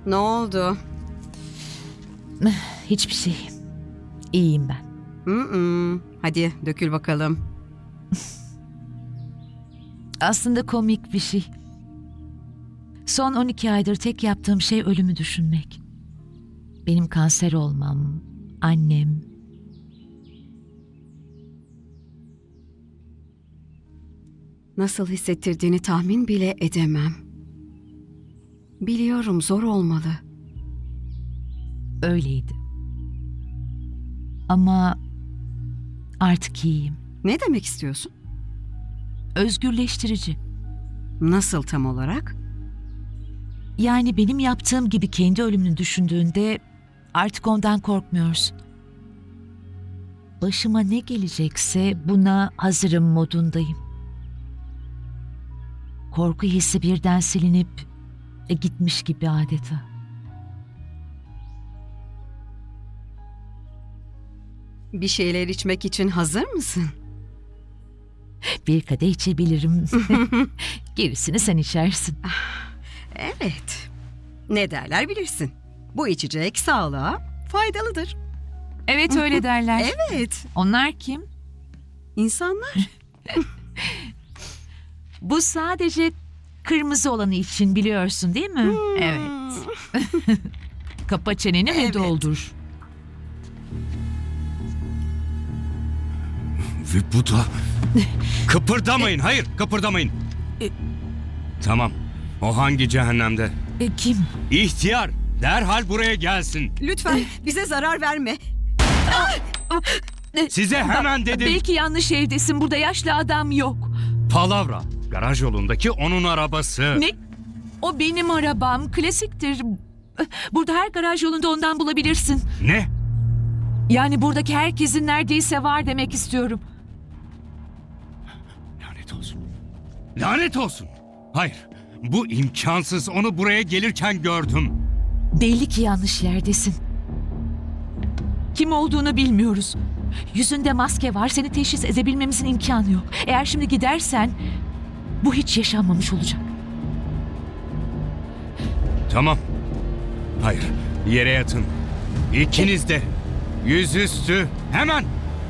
Ne oldu? Hiçbir şey. İyiyim ben. Hadi dökül bakalım. Aslında komik bir şey. Son 12 aydır tek yaptığım şey ölümü düşünmek. Benim kanser olmam, annem. Nasıl hissettirdiğini tahmin bile edemem. Biliyorum, zor olmalı. Öyleydi. Ama artık iyiyim. Ne demek istiyorsun? Özgürleştirici. Nasıl tam olarak? Yani benim yaptığım gibi kendi ölümünü düşündüğünde artık ondan korkmuyorsun. Başıma ne gelecekse buna hazırım modundayım. Korku hissi birden silinip gitmiş gibi adeta. Bir şeyler içmek için hazır mısın? Bir kadeh içebilirim. Gerisini sen içersin. Evet. Ne derler bilirsin. Bu içecek sağlığa faydalıdır. Evet öyle derler. Evet. Onlar kim? İnsanlar. Bu sadece kırmızı olanı için biliyorsun değil mi? Evet. Kapa çeneni ve Evet. doldur. Ve bu da... Kıpırdamayın, hayır kıpırdamayın. Tamam, o hangi cehennemde? Kim? İhtiyar, derhal buraya gelsin. Lütfen bize zarar verme. Size hemen dedim. Belki yanlış evdesin. Burada yaşlı adam yok. Palavra, garaj yolundaki onun arabası. Ne? O benim arabam. Klasiktir. Burada her garaj yolunda ondan bulabilirsin. Ne? Yani buradaki herkesin neredeyse var demek istiyorum. Lanet olsun. Lanet olsun. Hayır, bu imkansız. Onu buraya gelirken gördüm. Belli ki yanlış yerdesin. Kim olduğunu bilmiyoruz. Yüzünde maske var. Seni teşhis edebilmemizin imkanı yok. Eğer şimdi gidersen bu hiç yaşanmamış olacak. Tamam. Hayır, yere yatın. İkiniz de. Yüzüstü, hemen.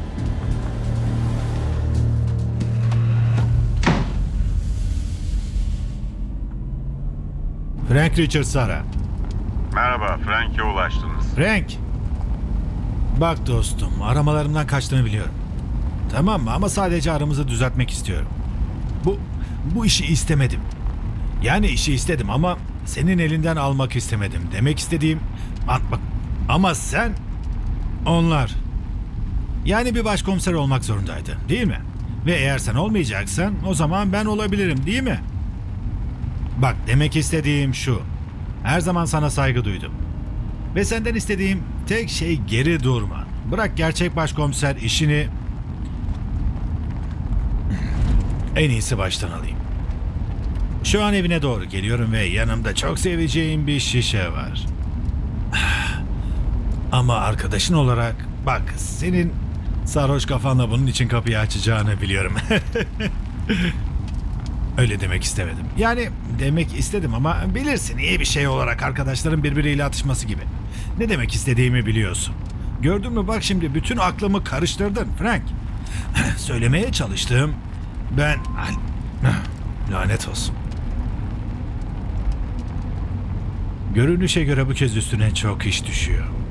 Frank Richards ara. Merhaba, Frank'e ulaştınız. Frank! Bak dostum, aramalarımdan kaçtığını biliyorum. Tamam mı? Ama sadece aramızı düzeltmek istiyorum. Bu işi istemedim. Yani işi istedim ama senin elinden almak istemedim. Demek istediğim... Bak, ama sen... Onlar... Yani bir başkomiser olmak zorundaydı, değil mi? Ve eğer sen olmayacaksan o zaman ben olabilirim, değil mi? Bak, demek istediğim şu. Her zaman sana saygı duydum. Ve senden istediğim tek şey geri durma. Bırak gerçek başkomiser işini... En iyisi baştan alayım. Şu an evine doğru geliyorum ve yanımda çok seveceğim bir şişe var. Ama arkadaşın olarak bak, senin sarhoş kafanla bunun için kapıyı açacağını biliyorum. Öyle demek istemedim. Yani demek istedim ama bilirsin, iyi bir şey olarak arkadaşların birbiriyle atışması gibi. Ne demek istediğimi biliyorsun. Gördün mü, bak şimdi bütün aklımı karıştırdın Frank. Söylemeye çalıştığım ben... Lanet olsun. Görünüşe göre bu kez üstüne çok iş düşüyor.